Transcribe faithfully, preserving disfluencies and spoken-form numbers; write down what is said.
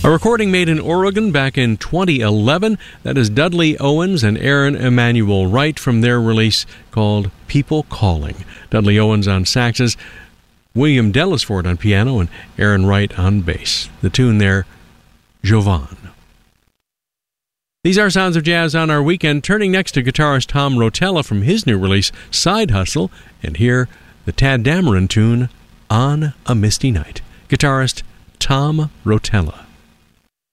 A recording made in Oregon back in twenty eleven. That is Dudley Owens and Aaron Emanuel Wright from their release called People Calling. Dudley Owens on saxes, William Dellisford on piano, and Aaron Wright on bass. The tune there, Jovan. These are Sounds of Jazz on our weekend. Turning next to guitarist Tom Rotella from his new release, Side Hustle, and here, the Tad Dameron tune, On a Misty Night. Guitarist Tom Rotella.